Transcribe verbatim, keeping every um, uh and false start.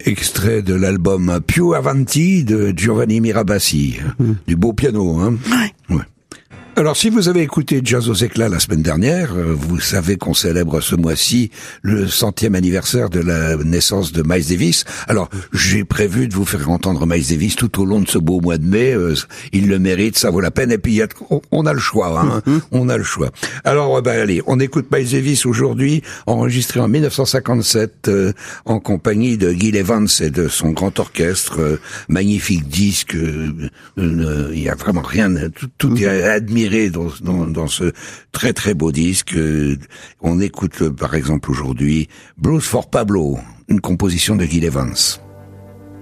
Extrait de l'album Più Avanti de Giovanni Mirabassi. Mmh. Du beau piano, hein. Ouais. Ouais. Alors, si vous avez écouté Jazz aux éclats la semaine dernière, vous savez qu'on célèbre ce mois-ci le centième anniversaire de la naissance de Miles Davis. Alors, j'ai prévu de vous faire entendre Miles Davis tout au long de ce beau mois de mai. Euh, il le mérite, ça vaut la peine. Et puis, y a, on a le choix, hein. Mm-hmm. On a le choix. Alors, ben, allez, on écoute Miles Davis aujourd'hui, enregistré en mille neuf cent cinquante-sept, euh, en compagnie de Gil Evans et de son grand orchestre. Euh, magnifique disque. Il euh, y a vraiment rien, tout, tout mm-hmm. est admiré. Dans, dans, dans ce très très beau disque. On écoute par exemple aujourd'hui Blues for Pablo, une composition de Gil Evans.